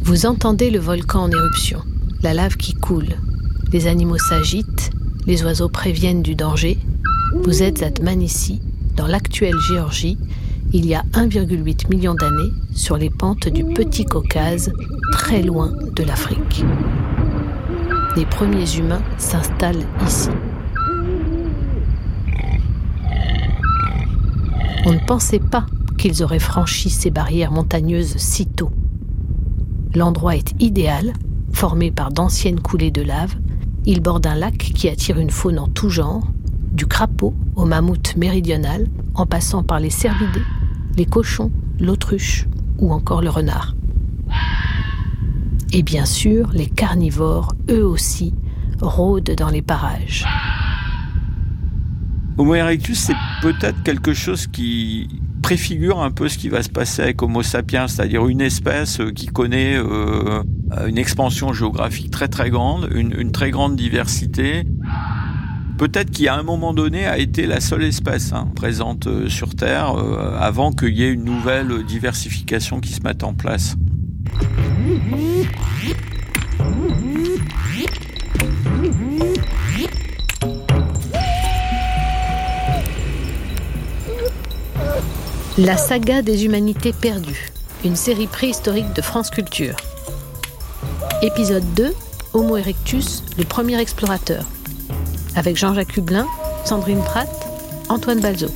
Vous entendez le volcan en éruption, la lave qui coule. Les animaux s'agitent, les oiseaux préviennent du danger. Vous êtes à Dmanisi, dans l'actuelle Géorgie, il y a 1,8 million d'années, sur les pentes du Petit Caucase, très loin de l'Afrique. Les premiers humains s'installent ici. On ne pensait pas qu'ils auraient franchi ces barrières montagneuses si tôt. L'endroit est idéal, formé par d'anciennes coulées de lave. Il borde un lac qui attire une faune en tout genre, du crapaud au mammouth méridional, en passant par les cervidés, les cochons, l'autruche ou encore le renard. Et bien sûr, les carnivores, eux aussi, rôdent dans les parages. Homo erectus, c'est peut-être quelque chose qui préfigure un peu ce qui va se passer avec Homo sapiens, c'est-à-dire une espèce qui connaît une expansion géographique très très grande, une très grande diversité. Peut-être qui à un moment donné a été la seule espèce présente sur Terre avant qu'il y ait une nouvelle diversification qui se mette en place. La saga des humanités perdues, une série préhistorique de France Culture. Épisode 2, Homo erectus, le premier explorateur. Avec Jean-Jacques Hublin, Sandrine Pratt, Antoine Balzo.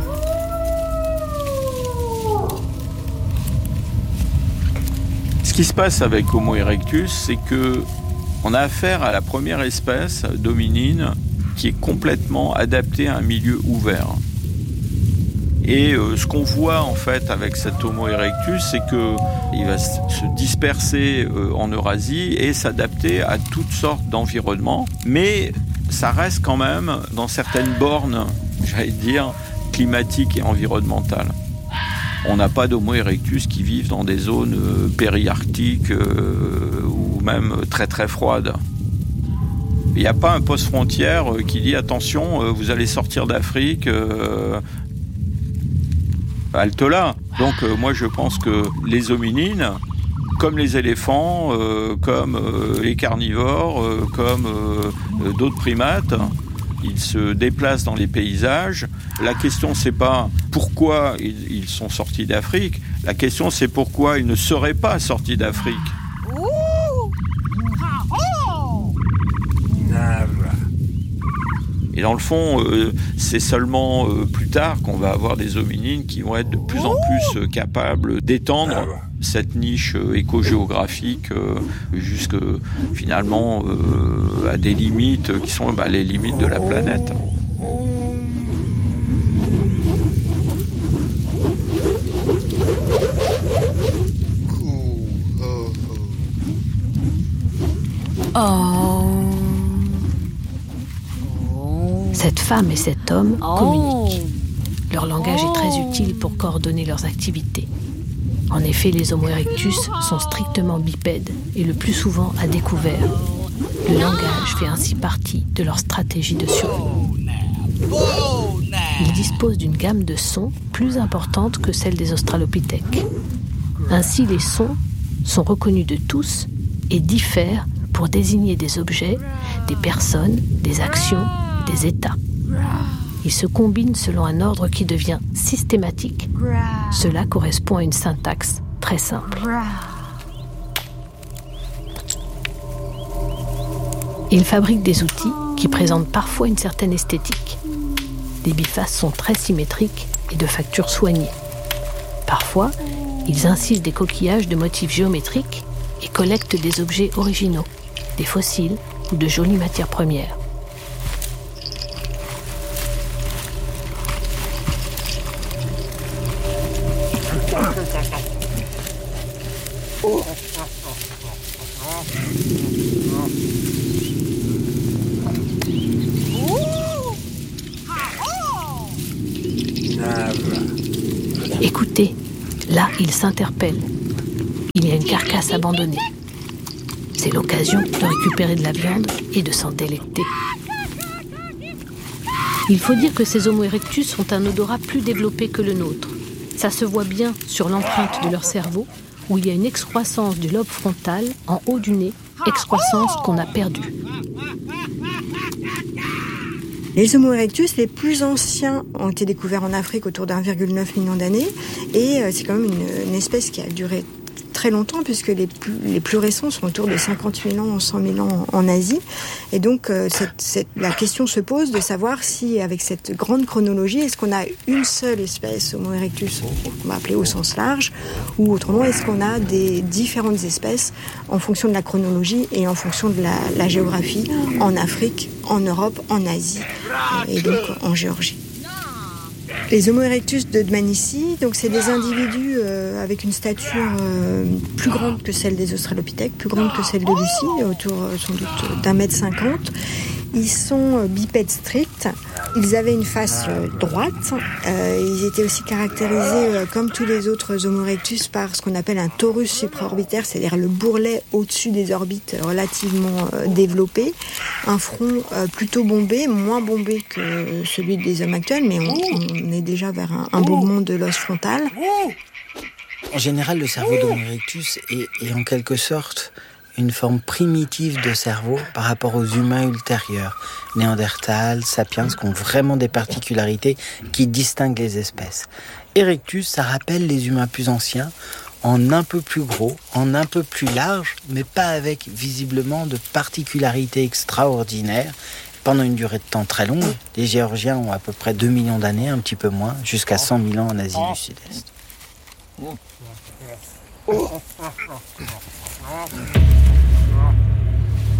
Ce qui se passe avec Homo erectus, c'est que on a affaire à la première espèce d'hominine qui est complètement adaptée à un milieu ouvert. Et ce qu'on voit en fait avec cet Homo erectus, c'est qu'il va se disperser en Eurasie et s'adapter à toutes sortes d'environnements, mais ça reste quand même dans certaines bornes, j'allais dire, climatiques et environnementales. On n'a pas d'Homo erectus qui vivent dans des zones périarctiques ou même très très froides. Il n'y a pas un poste frontière qui dit attention, vous allez sortir d'Afrique, halte là. Donc moi je pense que les hominines, comme les éléphants, comme les carnivores, comme d'autres primates, ils se déplacent dans les paysages. La question c'est pas pourquoi ils sont sortis d'Afrique, la question c'est pourquoi ils ne seraient pas sortis d'Afrique. Et dans le fond, c'est seulement plus tard qu'on va avoir des hominines qui vont être de plus en plus capables d'étendre cette niche éco-géographique jusque finalement à des limites qui sont les limites de la planète. Cette femme et cet homme communiquent. Leur langage est très utile pour coordonner leurs activités. En effet, les Homo erectus sont strictement bipèdes et le plus souvent à découvert. Le langage fait ainsi partie de leur stratégie de survie. Ils disposent d'une gamme de sons plus importante que celle des australopithèques. Ainsi, les sons sont reconnus de tous et diffèrent pour désigner des objets, des personnes, des actions, des états. Ils se combinent selon un ordre qui devient systématique. Cela correspond à une syntaxe très simple. Ils fabriquent des outils qui présentent parfois une certaine esthétique. Les bifaces sont très symétriques et de facture soignée. Parfois, ils incisent des coquillages de motifs géométriques et collectent des objets originaux, des fossiles ou de jolies matières premières. Écoutez, là, ils s'interpellent. Il y a une carcasse abandonnée. C'est l'occasion de récupérer de la viande et de s'en délecter. Il faut dire que ces Homo erectus ont un odorat plus développé que le nôtre. Ça se voit bien sur l'empreinte de leur cerveau, où il y a une excroissance du lobe frontal en haut du nez, excroissance qu'on a perdue. Les Homo erectus, les plus anciens, ont été découverts en Afrique autour d'1,9 million d'années. Et c'est quand même une espèce qui a duré très longtemps, puisque les plus récents sont autour de 50 000 ans, 100 000 ans en Asie. Et donc, la question se pose de savoir si, avec cette grande chronologie, est-ce qu'on a une seule espèce Homo erectus, qu'on va appeler au sens large, ou autrement, est-ce qu'on a des différentes espèces en fonction de la chronologie et en fonction de la géographie, en Afrique, en Europe, en Asie, et donc en Géorgie. Les Homo erectus de Dmanisi, donc c'est des individus avec une stature plus grande que celle des australopithèques, plus grande que celle de Lucie, autour sans doute d'1,50 m. Ils sont bipèdes stricts. Ils avaient une face droite. Ils étaient aussi caractérisés, comme tous les autres Homo erectus, par ce qu'on appelle un torus supraorbitaire, c'est-à-dire le bourrelet au-dessus des orbites relativement développé. Un front plutôt bombé, moins bombé que celui des hommes actuels, mais on est déjà vers un bombement de l'os frontal. En général, le cerveau d'Homo erectus est en quelque sorte une forme primitive de cerveau par rapport aux humains ultérieurs, Néandertal, Sapiens, qui ont vraiment des particularités qui distinguent les espèces. Erectus, ça rappelle les humains plus anciens, en un peu plus gros, en un peu plus large, mais pas avec visiblement de particularités extraordinaires. Pendant une durée de temps très longue, les Géorgiens ont à peu près 2 millions d'années, un petit peu moins, jusqu'à 100 000 ans en Asie du Sud-Est.